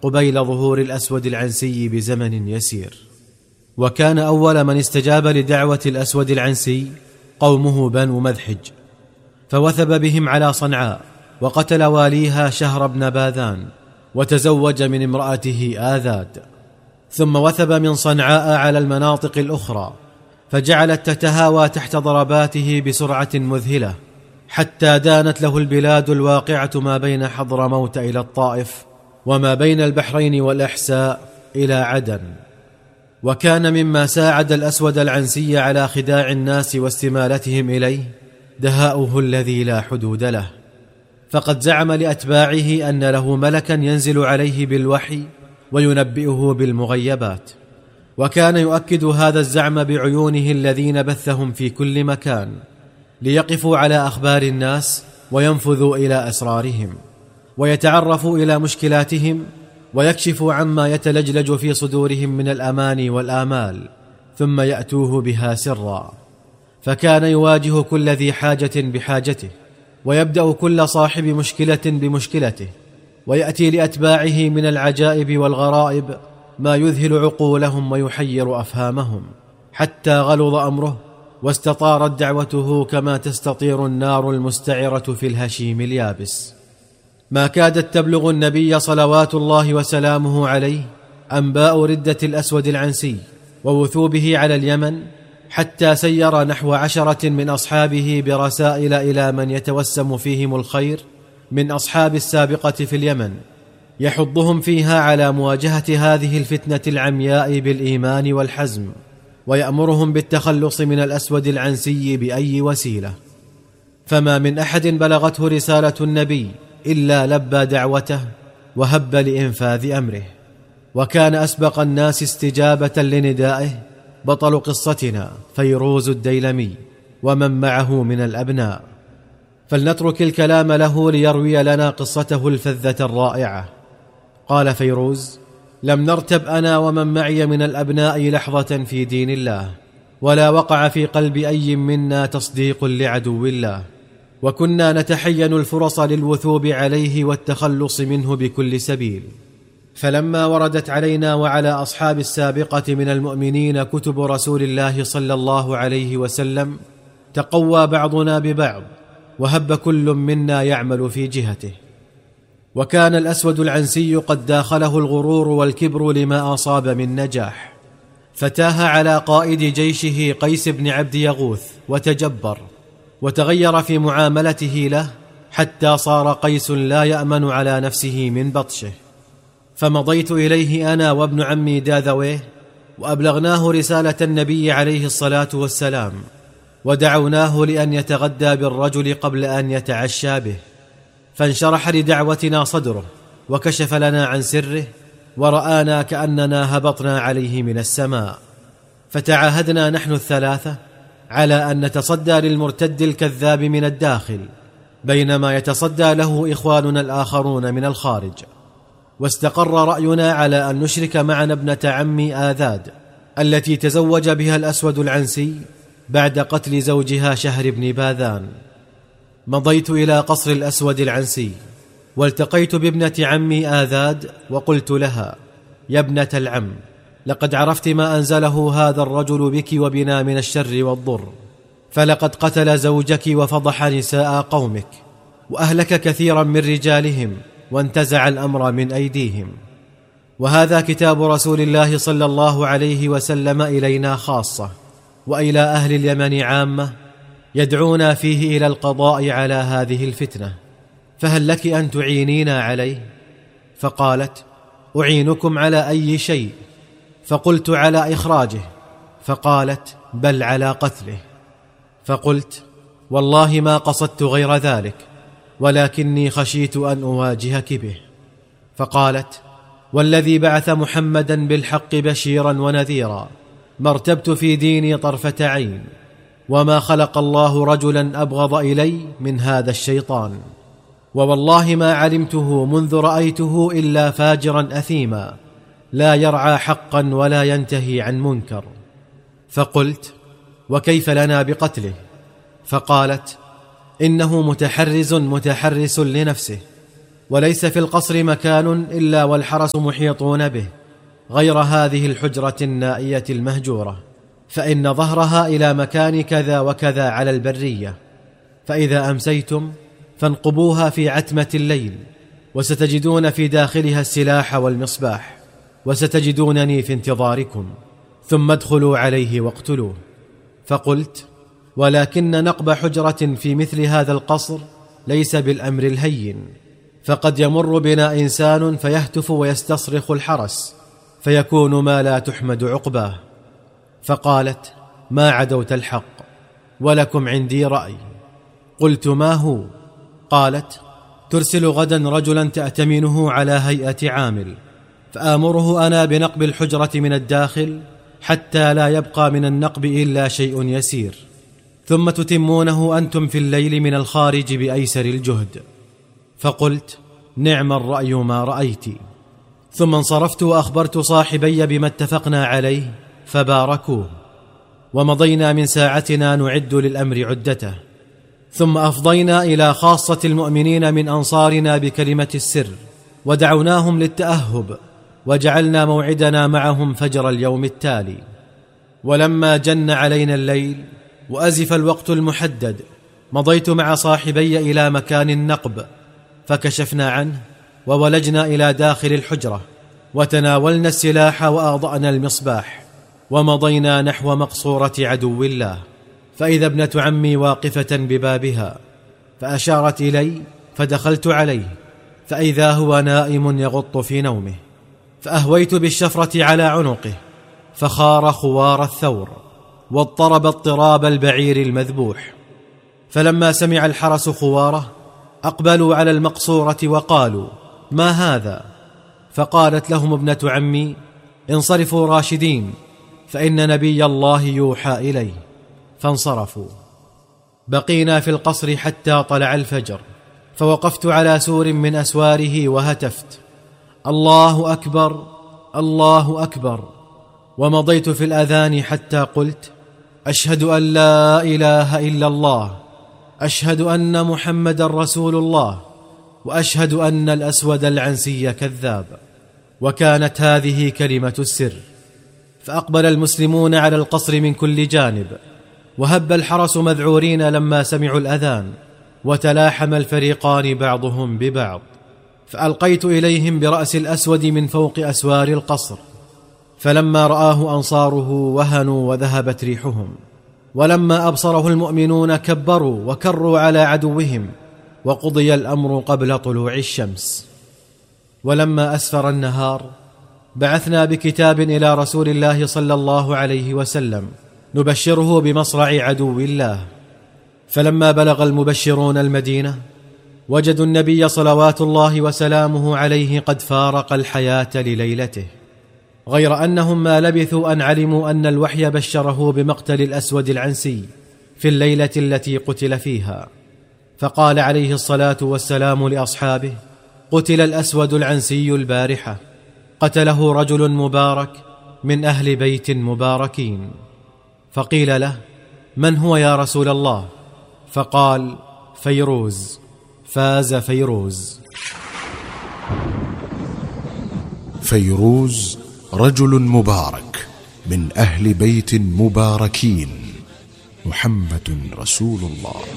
قبيل ظهور الأسود العنسي بزمن يسير. وكان أول من استجاب لدعوة الأسود العنسي قومه بنو مذحج، فوثب بهم على صنعاء وقتل واليها شهر بن باذان، وتزوج من امرأته آذاد، ثم وثب من صنعاء على المناطق الأخرى، فجعلت تتهاوى تحت ضرباته بسرعة مذهلة، حتى دانت له البلاد الواقعة ما بين حضرموت إلى الطائف، وما بين البحرين والإحساء إلى عدن. وكان مما ساعد الأسود العنسي على خداع الناس واستمالتهم إليه دهاؤه الذي لا حدود له، فقد زعم لأتباعه أن له ملكا ينزل عليه بالوحي وينبئه بالمغيبات، وكان يؤكد هذا الزعم بعيونه الذين بثهم في كل مكان ليقفوا على أخبار الناس وينفذوا إلى أسرارهم ويتعرفوا إلى مشكلاتهم ويكشفوا عما يتلجلج في صدورهم من الأماني والآمال، ثم يأتوه بها سرا. فكان يواجه كل ذي حاجة بحاجته، ويبدأ كل صاحب مشكلة بمشكلته، ويأتي لأتباعه من العجائب والغرائب ما يذهل عقولهم ويحير أفهامهم، حتى غلظ أمره واستطارت دعوته كما تستطير النار المستعرة في الهشيم اليابس. ما كادت تبلغ النبي صلوات الله وسلامه عليه أنباء ردة الأسود العنسي ووثوبه على اليمن، حتى سير نحو 10 من أصحابه برسائل إلى من يتوسم فيهم الخير من أصحاب السابقة في اليمن، يحضهم فيها على مواجهة هذه الفتنة العمياء بالإيمان والحزم، ويأمرهم بالتخلص من الأسود العنسي بأي وسيلة. فما من أحد بلغته رسالة النبي إلا لبى دعوته وهب لإنفاذ أمره. وكان أسبق الناس استجابة لندائه بطل قصتنا فيروز الديلمي ومن معه من الأبناء، فلنترك الكلام له ليروي لنا قصته الفذة الرائعة. قال فيروز: لم نرتب أنا ومن معي من الأبناء لحظة في دين الله، ولا وقع في قلب أي منا تصديق لعدو الله، وكنا نتحين الفرص للوثوب عليه والتخلص منه بكل سبيل. فلما وردت علينا وعلى أصحاب السابقة من المؤمنين كتب رسول الله صلى الله عليه وسلم، تقوى بعضنا ببعض، وهب كل منا يعمل في جهته. وكان الأسود العنسي قد داخله الغرور والكبر لما أصاب من نجاح، فتاه على قائد جيشه قيس بن عبد يغوث وتجبر، وتغير في معاملته له، حتى صار قيس لا يأمن على نفسه من بطشه. فمضيت إليه أنا وابن عمي داذويه، وأبلغناه رسالة النبي عليه الصلاة والسلام، ودعوناه لأن يتغدى بالرجل قبل أن يتعشى به، فانشرح لدعوتنا صدره وكشف لنا عن سره، ورآنا كأننا هبطنا عليه من السماء. فتعاهدنا نحن الثلاثة على أن نتصدى للمرتد الكذاب من الداخل، بينما يتصدى له إخواننا الآخرون من الخارج. واستقر رأينا على أن نشرك معنا ابنة عمي آذاد التي تزوج بها الأسود العنسي بعد قتل زوجها شهر بن باذان. مضيت إلى قصر الأسود العنسي، والتقيت بابنة عمي آذاد، وقلت لها: يا ابنة العم، لقد عرفت ما أنزله هذا الرجل بك وبنا من الشر والضر، فلقد قتل زوجك وفضح نساء قومك، وأهلك كثيرا من رجالهم، وانتزع الأمر من أيديهم. وهذا كتاب رسول الله صلى الله عليه وسلم إلينا خاصة، وإلى أهل اليمن عامة، يدعونا فيه إلى القضاء على هذه الفتنة، فهل لك أن تعينينا عليه؟ فقالت: أعينكم على أي شيء؟ فقلت: على إخراجه. فقالت: بل على قتله. فقلت: والله ما قصدت غير ذلك، ولكني خشيت أن أواجهك به. فقالت: والذي بعث محمدا بالحق بشيرا ونذيرا، ما ارتبت في ديني طرفة عين، وما خلق الله رجلا أبغض إلي من هذا الشيطان، ووالله ما علمته منذ رأيته إلا فاجرا أثيما لا يرعى حقا ولا ينتهي عن منكر. فقلت: وكيف لنا بقتله؟ فقالت: إنه متحرس لنفسه، وليس في القصر مكان إلا والحرس محيطون به غير هذه الحجرة النائية المهجورة، فإن ظهرها إلى مكان كذا وكذا على البرية، فإذا أمسيتم فانقبوها في عتمة الليل، وستجدون في داخلها السلاح والمصباح، وستجدونني في انتظاركم، ثم ادخلوا عليه واقتلوه. فقلت: ولكن نقب حجرة في مثل هذا القصر ليس بالأمر الهين، فقد يمر بنا إنسان فيهتف ويستصرخ الحرس، فيكون ما لا تحمد عقباه. فقالت: ما عدوت الحق، ولكم عندي رأي. قلت: ما هو؟ قالت: ترسل غدا رجلا تأتمنه على هيئة عامل، فآمره أنا بنقب الحجرة من الداخل حتى لا يبقى من النقب إلا شيء يسير، ثم تتمونه أنتم في الليل من الخارج بأيسر الجهد. فقلت: نعم الرأي ما رأيت. ثم انصرفت وأخبرت صاحبي بما اتفقنا عليه فباركوه، ومضينا من ساعتنا نعد للأمر عدته، ثم أفضينا إلى خاصة المؤمنين من أنصارنا بكلمة السر، ودعوناهم للتأهب، وجعلنا موعدنا معهم فجر اليوم التالي. ولما جن علينا الليل وأزف الوقت المحدد، مضيت مع صاحبي إلى مكان النقب، فكشفنا عنه وولجنا إلى داخل الحجرة، وتناولنا السلاح وأضأنا المصباح، ومضينا نحو مقصورة عدو الله، فإذا ابنة عمي واقفة ببابها، فأشارت إلي فدخلت عليه، فإذا هو نائم يغط في نومه، فأهويت بالشفرة على عنقه، فخار خوار الثور، واضطرب اضطراب البعير المذبوح. فلما سمع الحرس خواره أقبلوا على المقصورة وقالوا: ما هذا؟ فقالت لهم ابنة عمي: انصرفوا راشدين، فإن نبي الله يوحى إليه. فانصرفوا. بقينا في القصر حتى طلع الفجر، فوقفت على سور من أسواره وهتفت: الله أكبر، الله أكبر، ومضيت في الأذان حتى قلت: أشهد أن لا إله إلا الله، أشهد أن محمد رسول الله، وأشهد أن الأسود العنسي كذاب. وكانت هذه كلمة السر. فأقبل المسلمون على القصر من كل جانب، وهب الحرس مذعورين لما سمعوا الأذان، وتلاحم الفريقان بعضهم ببعض. فألقيت إليهم برأس الأسود من فوق أسوار القصر، فلما رآه أنصاره وهنوا وذهبت ريحهم، ولما أبصره المؤمنون كبروا وكروا على عدوهم، وقضي الأمر قبل طلوع الشمس. ولما أسفر النهار بعثنا بكتاب إلى رسول الله صلى الله عليه وسلم نبشره بمصرع عدو الله. فلما بلغ المبشرون المدينة وجدوا النبي صلوات الله وسلامه عليه قد فارق الحياة لليلته، غير أنهم ما لبثوا أن علموا أن الوحي بشره بمقتل الأسود العنسي في الليلة التي قتل فيها. فقال عليه الصلاة والسلام لأصحابه: قتل الأسود العنسي البارحة، قتله رجل مبارك من أهل بيت مباركين. فقيل له: من هو يا رسول الله؟ فقال: فيروز، فاز فيروز. فيروز رجل مبارك من أهل بيت مباركين، محمد رسول الله.